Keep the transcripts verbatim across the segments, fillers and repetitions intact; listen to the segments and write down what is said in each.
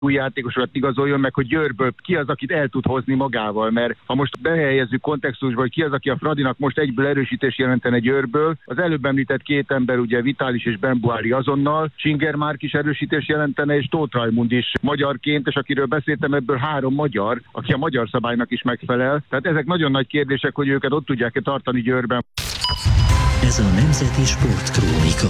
új játékosokat igazoljon meg, hogy Győrből ki az, akit el tud hozni magával, mert ha most behelyezzük kontextusba, hogy ki az, aki a Fradinak most egyből erősítés jelentene Győrből, az előbb említett két ember, ugye Vitális és Benbuári azonnal, Singer Márk is erősítés jelentene, és Tóth Rajmund is magyarként, és akiről beszéltem, ebből három magyar, aki a magyar szabálynak is megfelel. Tehát ezek nagyon nagy kérdések, hogy őket ott tudják-e tartani Győrben. Ez a Nemzeti Sportkrónika.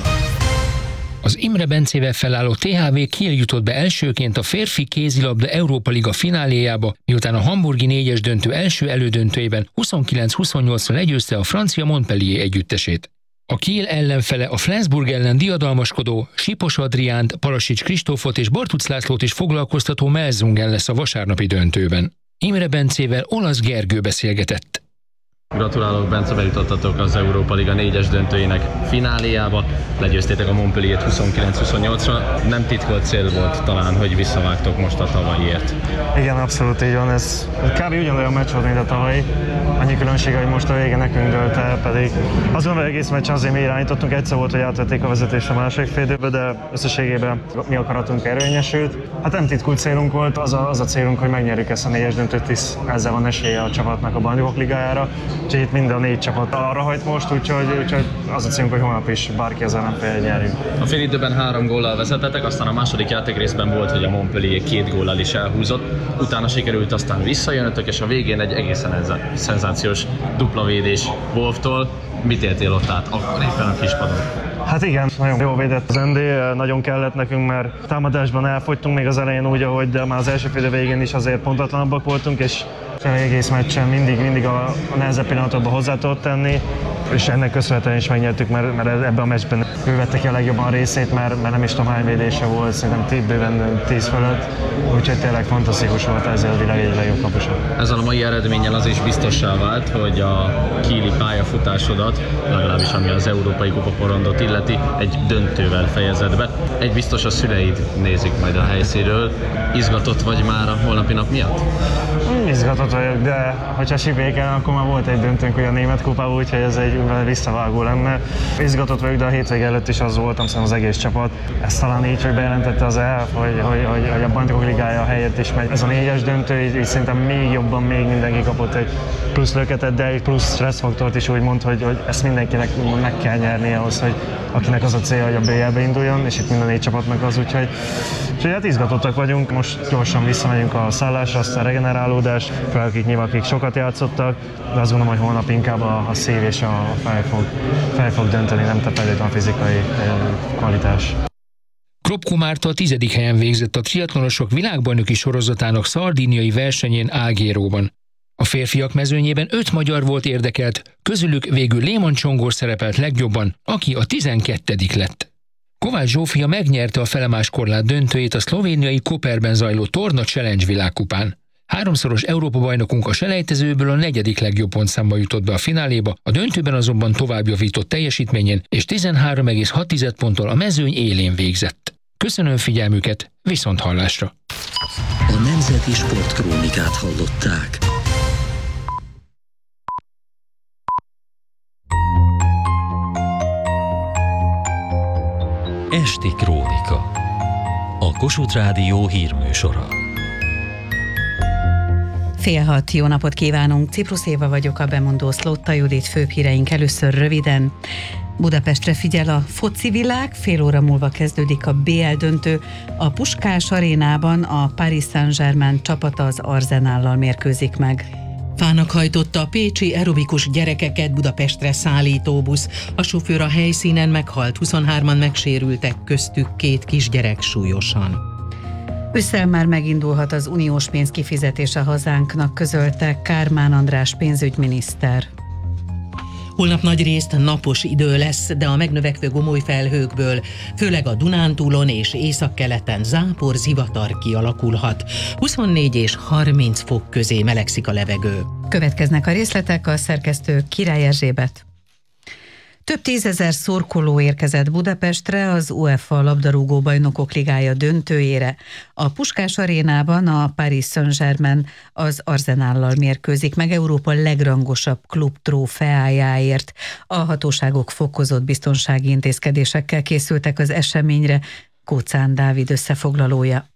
Az Imre Bencével felálló té há vé Kiel jutott be elsőként a férfi kézilabda Európa Liga fináléjába, miután a hamburgi négyes döntő első elődöntőjében huszonkilenc huszonnyolcra legyőzte a francia Montpellier együttesét. A Kiel ellenfele a Flensburg ellen diadalmaskodó Sipos Adriánt, Palasics Kristófot és Bartuc Lászlót is foglalkoztató Melsungen lesz a vasárnapi döntőben. Imre Bencével Olasz Gergő beszélgetett. Gratulálok, Bence, bejutottatok az Európa Liga négyes döntőjének fináléjába. Legyőztétek a Montpellier-t huszonkilenc huszonnyolcra. Nem titkolt cél volt talán, hogy visszavágtok most a tavalyiért. Igen, abszolút így van. Ez kb. Ugyanolyan meccs volt, mint a tavalyi. Annyi különbség, hogy most a vége nekünk dölt el, pedig azon az egész meccsen azért mi irányítottunk. Egyszer volt, hogy átvették a vezetést a második fél időbe, de összességében mi akaratunk érvényesült. Hát nem titkult célunk volt, az a, az a célunk, hogy megnyerjük ezt a négyes döntőt, hisz ezzel van esélye a csapatnak a Bajnokok Ligájára. Úgyhogy itt mind a négy csapat arra hajt most, úgyhogy, úgyhogy az a célunk, hogy holnap is bárki az ellenfél nyerjünk. A fél időben három góllal vezetetek, aztán a második játékrészben volt, hogy a Montpellier két góllal is elhúzott. Utána sikerült aztán visszajönnetek, és a végén egy egészen szenzációs dupla védés Wolftól. Mit éltél ott át akkor éppen a kispadon? Hát igen, nagyon jól védett az en dé, nagyon kellett nekünk, mert támadásban elfogytunk még az elején úgy, ahogy, de már az első fél idő végén is azért pontatlanabbak voltunk, és egész meccsen mindig, mindig a, a nehezebb pillanatokban hozzá tudott tenni, és ennek köszönhetően is megnyertük, mert, mert ebben a meccsben ő vette ki a legjobban részét, mert, mert nem is tudom hány védése volt, szerintem bőven tíz fölött, úgyhogy tényleg fantasztikus volt ez a világ egyik legjobb kapusa. Ezzel a mai eredménnyel az is biztossá vált, hogy a kieli pályafutásodat, legalábbis ami az Európai Kupaporondot illeti, egy döntővel fejezed be. Egy biztos, a szüleid nézik majd a helyszínről. Izgatott vagy már a holnapi nap miatt? Izgatott vagyok, de hogyha sipéken, akkor már volt egy döntőnk, hogy a német kupában, úgyhogy ez egy visszavágó lenne. Izgatott vagyok, de a hétvége előtt is az voltam, szerintem az egész csapat. Ezt talán így, hogy bejelentette az el, hogy, hogy, hogy, hogy a Bajnokok Ligája helyett is megy. Ez a négyes döntő, így, így szerintem még jobban, még mindenki kapott egy plusz löketet, de egy plusz stresszfaktort is úgy mond, hogy, hogy ezt mindenkinek meg kell nyerni ahhoz, hogy akinek az a célja, hogy a bé el-be induljon, és itt minden négy csapatnak az, úgyhogy, úgyhogy hát izgatottak vagyunk. Most gyorsan visszamegyünk a szállásra, aztán regenerálódás, fel akik nyilván akik sokat játszottak, de azt gondolom, hogy holnap inkább a, a szív és a fel fog, fel fog dönteni, nem feltétlenül a fizikai kvalitás. Kropko Márta a tizedik helyen végzett a triatlonosok világbajnoki sorozatának szardíniai versenyén Algéróban. A férfiak mezőnyében öt magyar volt érdekelt, közülük végül Léman Csongor szerepelt legjobban, aki a tizenkettedik lett. Kovács Zsófia megnyerte a felemás korlát döntőjét a szlovéniai Koperben zajló Torna Challenge világkupán. Háromszoros Európa-bajnokunk a selejtezőből a negyedik legjobb pontszámba jutott be a fináléba, a döntőben azonban tovább javított teljesítményén, és tizenhárom egész hat ponttal a mezőny élén végzett. Köszönöm figyelmüket, viszonthallásra! A Nemzeti Sportkrónikát hallották. Esti Krónika. A Kossuth Rádió hírműsora. Fél hat, jó napot kívánunk! Ciprus Éva vagyok, a bemondó Szlotta Judit, főbb híreink először röviden. Budapestre figyel a foci világ, fél óra múlva kezdődik a bé el döntő. A Puskás arénában a Paris Saint-Germain csapata az Arsenállal mérkőzik meg. Fának hajtotta a pécsi aerobikus gyerekeket Budapestre szállító busz. A sofőr a helyszínen meghalt, huszonhárman megsérültek, köztük két kisgyerek súlyosan. Ősszel már megindulhat az uniós pénz kifizetése hazánknak, közölte Kármán András pénzügyminiszter. Holnap nagy részt napos idő lesz, de a megnövekvő gomoly felhőkből, főleg a Dunántúlon és északkeleten zápor, zivatar kialakulhat. huszonnégy és harminc fok közé melegszik a levegő. Következnek a részletek, a szerkesztő Király Erzsébet. Több tízezer szurkoló érkezett Budapestre az UEFA labdarúgó bajnokok ligája döntőjére. A Puskás arénában a Paris Saint-Germain az Arsenállal mérkőzik meg Európa legrangosabb klub trófeájáért. A hatóságok fokozott biztonsági intézkedésekkel készültek az eseményre. Kóczán Dávid összefoglalója.